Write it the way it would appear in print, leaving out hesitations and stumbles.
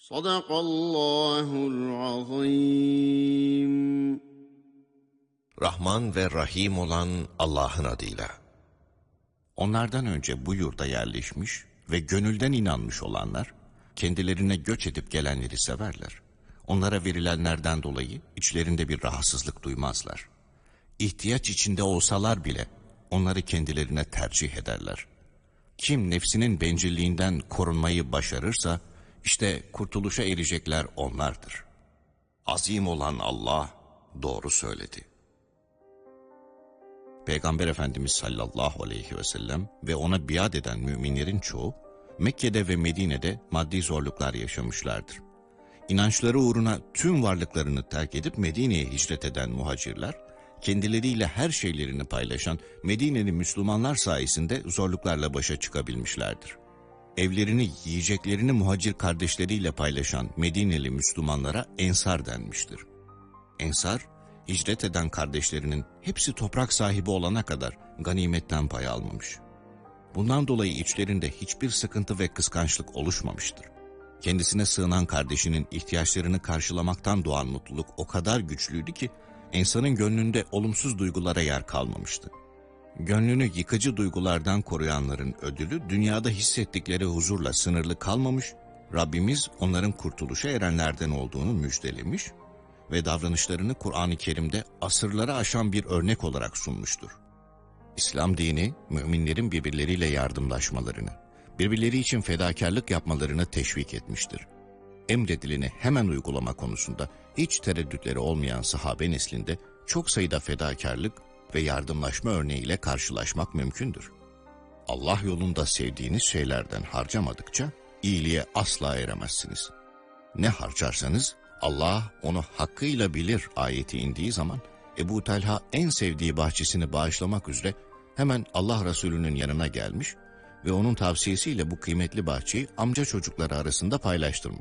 Sadakallahul azim. Rahman ve Rahim olan Allah'ın adıyla. Onlardan önce bu yurda yerleşmiş ve gönülden inanmış olanlar, kendilerine göç edip gelenleri severler. Onlara verilenlerden dolayı içlerinde bir rahatsızlık duymazlar. İhtiyaç içinde olsalar bile onları kendilerine tercih ederler. Kim nefsinin bencilliğinden korunmayı başarırsa, işte kurtuluşa erecekler onlardır. Azim olan Allah doğru söyledi. Peygamber Efendimiz sallallahu aleyhi ve sellem ve ona biat eden müminlerin çoğu, Mekke'de ve Medine'de maddi zorluklar yaşamışlardır. İnançları uğruna tüm varlıklarını terk edip Medine'ye hicret eden muhacirler, kendileriyle her şeylerini paylaşan Medine'li Müslümanlar sayesinde zorluklarla başa çıkabilmişlerdir. Evlerini, yiyeceklerini muhacir kardeşleriyle paylaşan Medineli Müslümanlara Ensar denmiştir. Ensar, hicret eden kardeşlerinin hepsi toprak sahibi olana kadar ganimetten pay almamış. Bundan dolayı içlerinde hiçbir sıkıntı ve kıskançlık oluşmamıştır. Kendisine sığınan kardeşinin ihtiyaçlarını karşılamaktan doğan mutluluk o kadar güçlüydü ki, Ensar'ın gönlünde olumsuz duygulara yer kalmamıştı. Gönlünü yıkıcı duygulardan koruyanların ödülü dünyada hissettikleri huzurla sınırlı kalmamış, Rabbimiz onların kurtuluşa erenlerden olduğunu müjdelemiş ve davranışlarını Kur'an-ı Kerim'de asırları aşan bir örnek olarak sunmuştur. İslam dini, müminlerin birbirleriyle yardımlaşmalarını, birbirleri için fedakarlık yapmalarını teşvik etmiştir. Emredileni hemen uygulama konusunda hiç tereddütleri olmayan sahabe neslinde çok sayıda fedakarlık ve yardımlaşma örneğiyle karşılaşmak mümkündür. Allah yolunda sevdiğiniz şeylerden harcamadıkça iyiliğe asla eremezsiniz. Ne harcarsanız Allah onu hakkıyla bilir ayeti indiği zaman Ebu Talha en sevdiği bahçesini bağışlamak üzere hemen Allah Resulü'nün yanına gelmiş ve onun tavsiyesiyle bu kıymetli bahçeyi amca çocukları arasında paylaştırmış.